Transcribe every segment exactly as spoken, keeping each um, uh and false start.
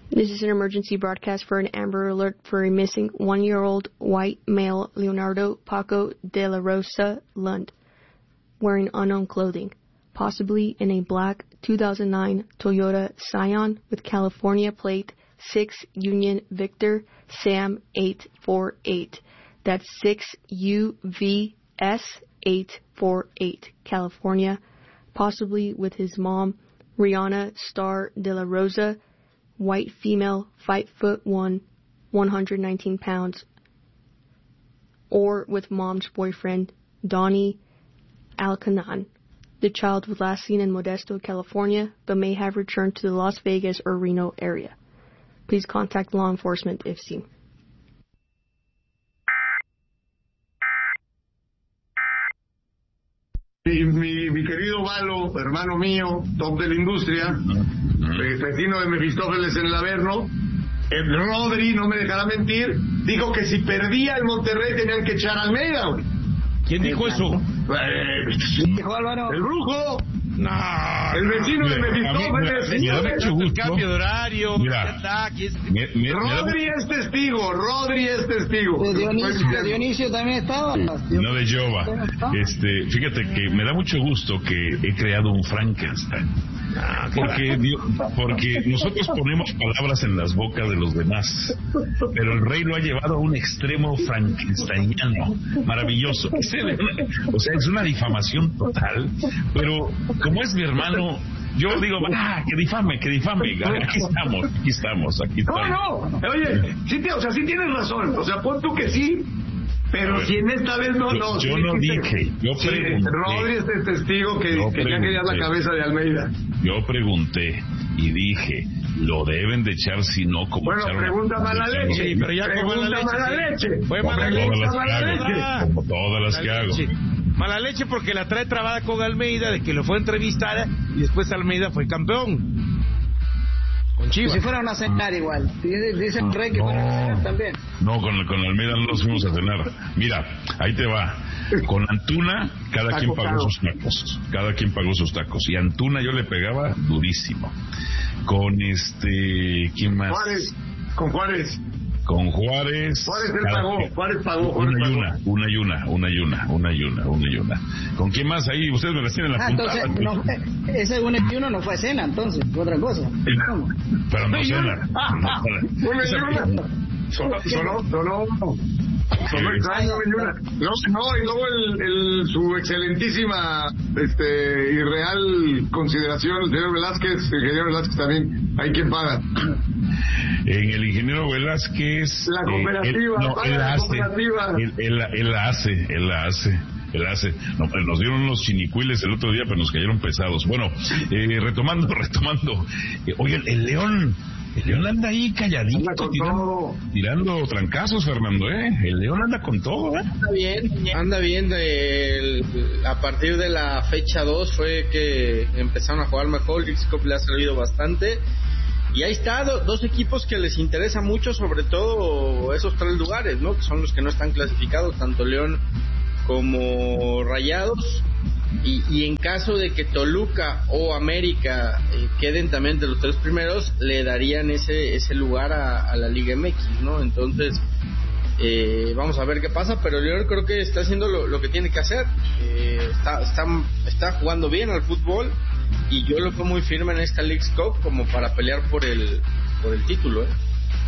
This is an emergency broadcast for an Amber Alert for a missing one-year-old white male Leonardo Paco de la Rosa Lund, wearing unknown clothing, possibly in a black two thousand nine Toyota Scion with California plate six Union Victor Sam eight four eight. That's six U V S eight four eight, California, possibly with his mom, Rihanna Star de la Rosa, white female, five foot one, one hundred nineteen pounds, or with mom's boyfriend, Donnie Alcanan. The child was last seen in Modesto, California, but may have returned to the Las Vegas or Reno area. Please contact law enforcement if seen. Mi, mi, mi querido Valo, hermano mío, top de la industria, uh-huh. vecino de Mefistófeles en el Averno, el Rodri, no me dejará mentir, dijo que si perdía el Monterrey tenían que echar a Almeida, güey. ¿Quién dijo eso? Eh, dijo Álvaro. El brujo. No, el vecino mira, de Mefistófeles. Mira, mira, el cambio de horario. Mira, está, aquí es... mira, mira, Rodri mira. es testigo, Rodri es testigo. De Dionisio, de Dionisio también estaba. No de Jova. Este, fíjate que me da mucho gusto que he creado un Frankenstein. Porque, porque nosotros ponemos palabras en las bocas de los demás, pero el rey lo ha llevado a un extremo frankensteiniano, maravilloso. O sea, es una difamación total, pero como es mi hermano, yo digo, ah, que difame, que difame. Aquí estamos, aquí estamos, aquí estamos. No, no, oye, sí, te, o sea, sí tienes razón, o sea, pon tú que sí. Pero si en esta vez no, no. Yo, yo no dije, yo sí, pregunté. Rodri es el testigo que, que ya querías la cabeza de Almeida. Yo pregunté y dije, lo deben de echar si no como bueno, echaron. Bueno, pregunta mala leche. Sí, pero ya pregunta mala leche. leche. Fue mala leche. Mala mala leche. leche. Como todas las que hago. Leche. Mala leche porque la trae trabada con Almeida, de que lo fue a entrevistar y después Almeida fue campeón. Con Chivas. Si fueron a cenar igual. Dice el rey que no, fueron a cenar también. No, con, con Almeida no nos fuimos a cenar. Mira, ahí te va. Con Antuna, cada Taco quien pagó caro. sus tacos. Cada quien pagó sus tacos. Y Antuna yo le pegaba durísimo. Con este... ¿Quién más? Juárez. Con Juárez. Con Juárez. Juárez él pagó, que, Juárez pagó. Juárez una, y pagó. una, una y una, una y una, una y una, una y una. ¿Con quién más ahí? Ustedes me las tienen en la ah, punta. Entonces, no, ese uno y uno no fue cena, entonces, fue otra cosa. ¿Cómo? Pero no cena. Una y una. Solo, solo, solo. Solo extraño, no, no, y luego el, el, su excelentísima este y real consideración, el señor Velázquez, el ingeniero Velázquez también, hay quien paga. En el ingeniero Velázquez... La cooperativa, eh, él, no, él la hace, él, él, él la hace, él la hace. Él hace, no, nos dieron unos chinicuiles el otro día, pero nos cayeron pesados. Bueno, eh, retomando, retomando. Eh, oye, el León... El León anda ahí calladito, anda tirando, tirando trancazos, Fernando, ¿eh? El León anda con todo, ¿eh? Anda bien, anda bien. De, a partir de la fecha dos fue que empezaron a jugar mejor. El X-Cup le ha servido bastante. Y ahí está, do, dos equipos que les interesa mucho, sobre todo esos tres lugares, ¿no? Que son los que no están clasificados, tanto León como Rayados. Y, y en caso de que Toluca o América eh, queden también de los tres primeros, le darían ese ese lugar a, a la Liga M X, ¿no? Entonces, eh, vamos a ver qué pasa, pero León creo que está haciendo lo, lo que tiene que hacer. Eh, está, está, está jugando bien al fútbol y yo lo veo muy firme en esta Leagues Cup como para pelear por el, por el título, ¿eh?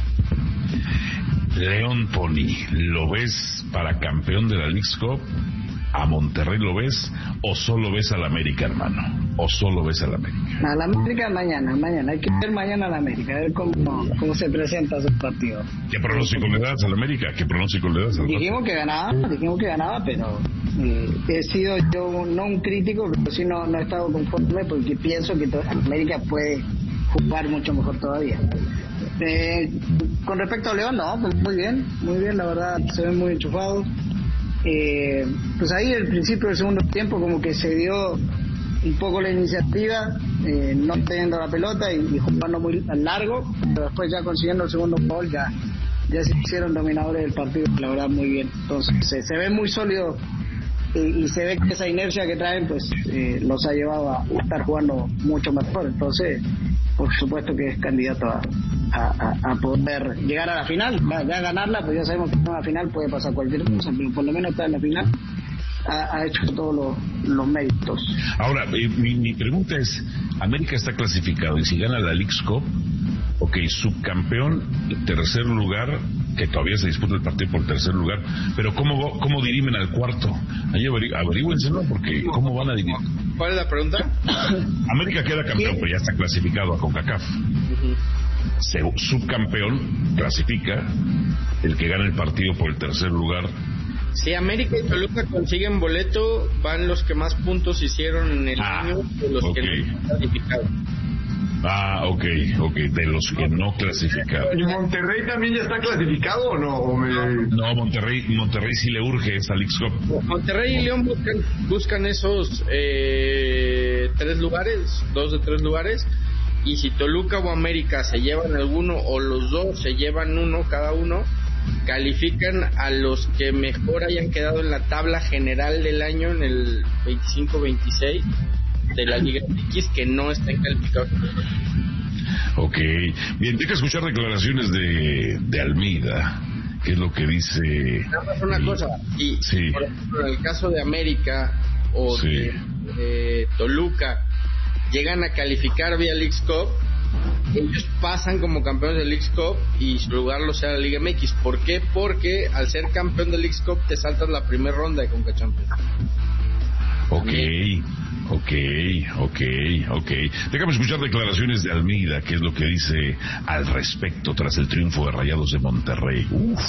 León Pony, ¿lo ves para campeón de la Leagues Cup? ¿A Monterrey lo ves o solo ves al América, hermano? ¿O solo ves al América? A la América mañana, mañana. Hay que ver mañana a la América, a ver cómo, cómo se presenta su partido. ¿Qué pronóstico le das al América? ¿Qué pronóstico le das al América? Dijimos que ganaba, dijimos que ganaba, pero eh, he sido yo no un crítico, pero sí no, no he estado conforme porque pienso que América puede jugar mucho mejor todavía. Eh, con respecto a León, no, pues muy bien, muy bien, la verdad, se ven muy enchufados. Eh, pues ahí el principio del segundo tiempo como que se dio un poco la iniciativa, eh, no teniendo la pelota y, y jugando muy largo, pero después ya consiguiendo el segundo gol ya, ya se hicieron dominadores del partido, la verdad muy bien. Entonces se, se ve muy sólido y, y se ve que esa inercia que traen pues eh, los ha llevado a estar jugando mucho mejor, entonces por supuesto que es candidato a, a, a, a poder llegar a la final. Ya, ya ganarla, pues ya sabemos que en una final puede pasar cualquier cosa, pero por lo menos está en la final. Ha, ha hecho todos los, los méritos. Ahora, eh, mi, mi pregunta es, América está clasificado y si gana la Leagues Cup, ok, subcampeón, tercer lugar, que todavía se disputa el partido por tercer lugar, pero ¿cómo, cómo dirimen al cuarto? Ahí averi, averígüense, ¿no? Porque ¿cómo van a dirimir? ¿Cuál es la pregunta? América queda campeón, pero ya está clasificado a CONCACAF. Uh-huh. Se, subcampeón clasifica el que gana el partido por el tercer lugar. Si América y Toluca consiguen boleto, van los que más puntos hicieron en el ah, año de los okay. que no están clasificados. Ah, ok, ok, de los que no clasificaron. ¿Y Monterrey también ya está clasificado o no? ¿O me... No, Monterrey Monterrey sí le urge esa Leagues Cup. Monterrey y León buscan, buscan esos eh, tres lugares, dos de tres lugares, y si Toluca o América se llevan alguno o los dos se llevan uno cada uno, califican a los que mejor hayan quedado en la tabla general del año en el veinticinco veintiséis de la Liga M X, que no están calificados. Ok, bien, tengo que escuchar declaraciones de, de Almeida, que es lo que dice. Nada más una y, cosa, y sí. por ejemplo, en el caso de América o sí. de, de Toluca, llegan a calificar vía Leagues Cup, ellos pasan como campeones de Leagues Cup y su lugar lo sea la Liga M X. ¿Por qué? Porque al ser campeón de Leagues Cup te saltas la primera ronda de Conca Champions. Ok, ok, ok, ok. Déjame escuchar declaraciones de Almeida, que es lo que dice al respecto tras el triunfo de Rayados de Monterrey. Uf.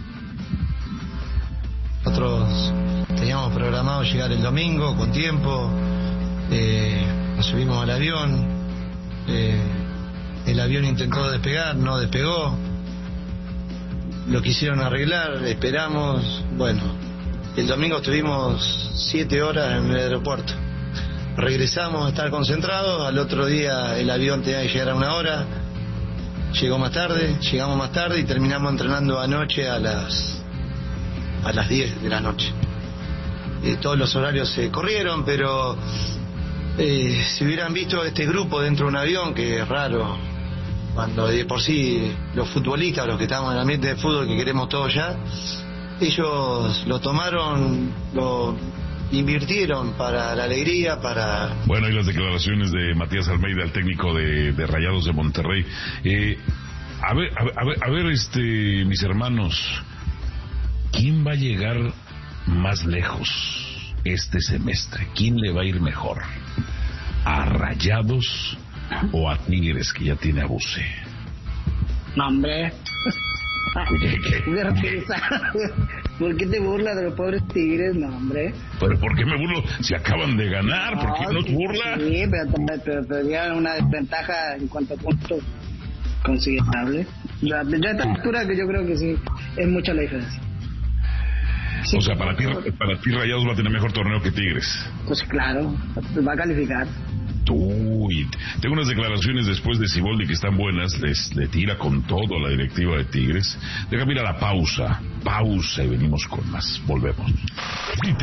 Nosotros teníamos programado llegar el domingo con tiempo, eh, nos subimos al avión, eh, el avión intentó despegar, no despegó, lo quisieron arreglar, esperamos, bueno, el domingo estuvimos siete horas en el aeropuerto, regresamos a estar concentrados, al otro día el avión tenía que llegar a una hora, llegó más tarde, llegamos más tarde y terminamos entrenando anoche a las a las diez de la noche. Eh, todos los horarios se corrieron, pero eh, si hubieran visto este grupo dentro de un avión, que es raro, cuando de por sí los futbolistas, los que estamos en el ambiente de fútbol, que queremos todo ya, ellos lo tomaron, lo invirtieron para la alegría, para... Bueno, y las declaraciones de Matías Almeida, el técnico de, de Rayados de Monterrey. Eh, a ver, a ver, a ver, a ver, este, mis hermanos, ¿quién va a llegar más lejos este semestre? ¿Quién le va a ir mejor? ¿A Rayados o a Tigres, que ya tiene a Buse? No, hombre. ¿Por qué te burlas de los pobres Tigres? No, hombre. ¿Pero por qué me burlo si acaban de ganar? ¿Por qué no te burlas? Sí, pero, pero tenían una desventaja en cuanto a puntos considerable. Ya, ya a esta altura que yo creo que sí, es mucha la diferencia. Sí, o sea, para ti, para ti Rayados va a tener mejor torneo que Tigres. Pues claro, va a calificar. Uy, tengo unas declaraciones después de Siboldi que están buenas, les le tira con todo a la directiva de Tigres. Déjame ir a la pausa, pausa y venimos con más, volvemos.